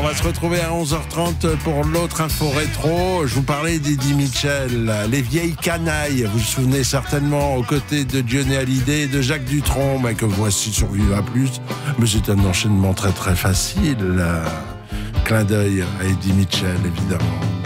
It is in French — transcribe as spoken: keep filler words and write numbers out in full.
On va se retrouver à onze heures trente pour l'autre info rétro. Je vous parlais d'Eddie Mitchell, les vieilles canailles. Vous vous souvenez certainement aux côtés de Johnny Hallyday et de Jacques Dutronc, mais que voici sur Viva Plus. Mais c'est un enchaînement très très facile. Clin d'œil à Eddie Mitchell, évidemment.